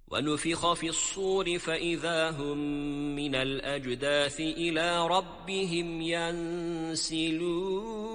ونفخ في الصور فإذا هم من الأجداث إلى ربهم ينسلون